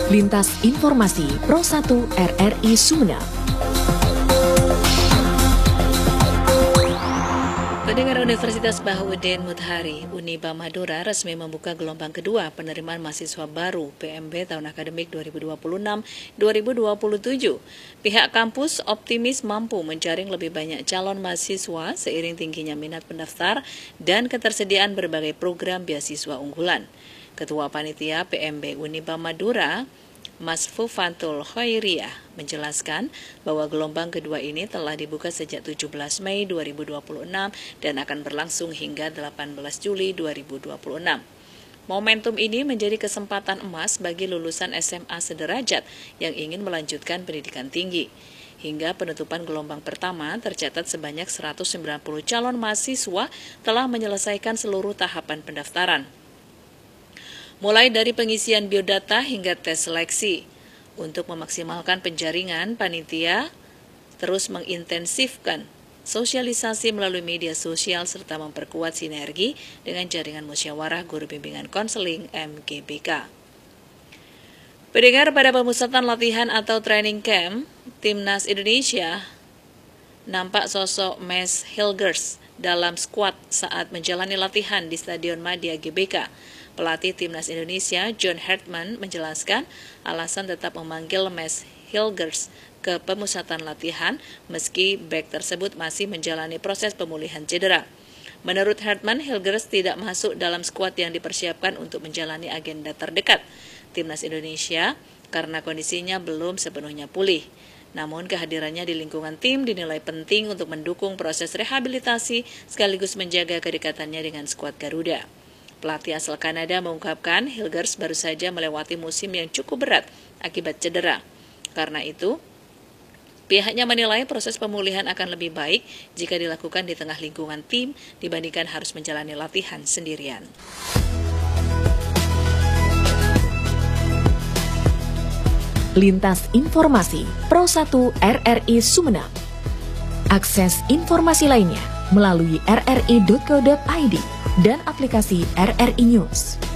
Lintas Informasi Pro 1 RRI Sumeneb. Pendengar Universitas Bahoudin Mutahari, Uniba Madura resmi membuka gelombang kedua penerimaan mahasiswa baru PMB tahun akademik 2026-2027. Pihak kampus optimis mampu menjaring lebih banyak calon mahasiswa seiring tingginya minat pendaftar dan ketersediaan berbagai program beasiswa unggulan. Ketua Panitia PMB Uniba Madura, Mas Fufantul Khairiyah, menjelaskan bahwa gelombang kedua ini telah dibuka sejak 17 Mei 2026 dan akan berlangsung hingga 18 Juli 2026. Momentum ini menjadi kesempatan emas bagi lulusan SMA sederajat yang ingin melanjutkan pendidikan tinggi. Hingga penutupan gelombang pertama, tercatat sebanyak 190 calon mahasiswa telah menyelesaikan seluruh tahapan pendaftaran, mulai dari pengisian biodata hingga tes seleksi. Untuk memaksimalkan penjaringan, panitia terus mengintensifkan sosialisasi melalui media sosial serta memperkuat sinergi dengan jaringan musyawarah guru bimbingan konseling MGBK. Pendengar, pada pemusatan latihan atau training camp, Timnas Indonesia nampak sosok Mes Hilgers dalam skuad saat menjalani latihan di Stadion Madia GBK. Pelatih Timnas Indonesia, John Hartman, menjelaskan alasan tetap memanggil Mes Hilgers ke pemusatan latihan meski bek tersebut masih menjalani proses pemulihan cedera. Menurut Hartman, Hilgers tidak masuk dalam skuad yang dipersiapkan untuk menjalani agenda terdekat Timnas Indonesia karena kondisinya belum sepenuhnya pulih. Namun kehadirannya di lingkungan tim dinilai penting untuk mendukung proses rehabilitasi sekaligus menjaga kedekatannya dengan skuad Garuda. Pelatih asal Kanada mengungkapkan Hilgers baru saja melewati musim yang cukup berat akibat cedera. Karena itu, pihaknya menilai proses pemulihan akan lebih baik jika dilakukan di tengah lingkungan tim dibandingkan harus menjalani latihan sendirian. Lintas Informasi Pro 1 RRI Sumeneb. Akses informasi lainnya melalui rri.co.id dan aplikasi RRI News.